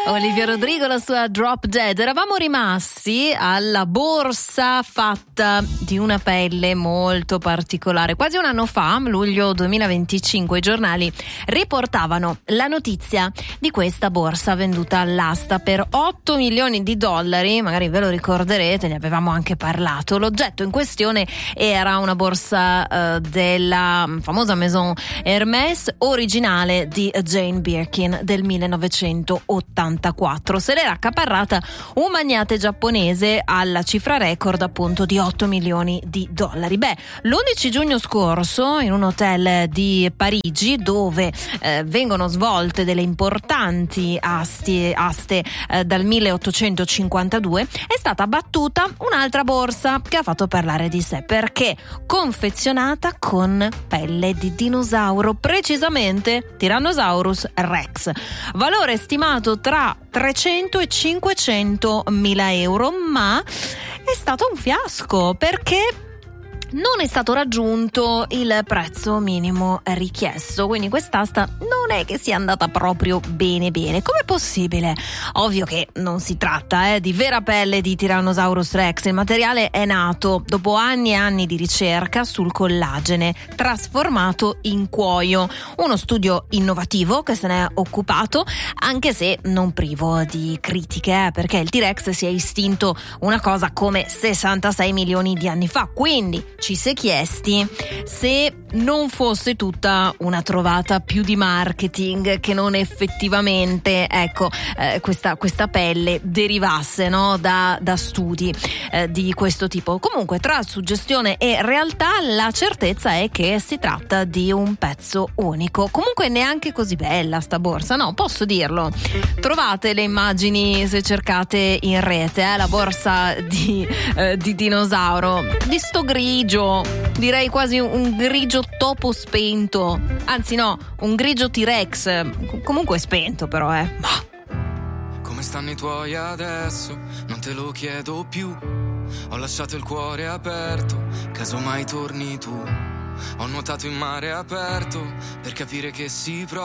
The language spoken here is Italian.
Olivia Rodrigo, la sua Drop Dead. Eravamo rimasti alla borsa fatta di una pelle molto particolare. Quasi un anno fa, luglio 2025, i giornali riportavano la notizia di questa borsa venduta all'asta per $8 milioni. Magari ve lo ricorderete, ne avevamo anche parlato. L'oggetto in questione era una borsa della famosa Maison Hermès, originale di Jane Birkin del 1984. Se l'era accaparrata un magnate giapponese alla cifra record appunto di $8 milioni. L'11 giugno scorso, in un hotel di Parigi dove vengono svolte delle importanti aste dal 1852, è stata battuta un'altra borsa che ha fatto parlare di sé, perché confezionata con pelle di dinosauro, precisamente Tyrannosaurus Rex, valore stimato tra 300 e 500 mila euro, ma è stato un fiasco perché non è stato raggiunto il prezzo minimo richiesto, quindi quest'asta non è che sia andata proprio bene. Com'è possibile? Ovvio che non si tratta di vera pelle di Tyrannosaurus Rex. Il materiale è nato dopo anni e anni di ricerca sul collagene trasformato in cuoio, uno studio innovativo che se ne è occupato, anche se non privo di critiche, perché il T-Rex si è estinto una cosa come 66 milioni di anni fa, quindi ci si è chiesti se non fosse tutta una trovata più di marketing che non effettivamente questa pelle derivasse, no, da studi di questo tipo. Comunque, tra suggestione e realtà, la certezza è che si tratta di un pezzo unico. Comunque neanche così bella sta borsa, no, posso dirlo. Trovate le immagini se cercate in rete, la borsa di dinosauro, di sto grigio, direi quasi un grigio topo spento, anzi no, un grigio T-Rex, comunque spento però, Come stanno i tuoi adesso? Non te lo chiedo più. Ho lasciato il cuore aperto, caso mai torni tu. Ho nuotato in mare aperto per capire che si prova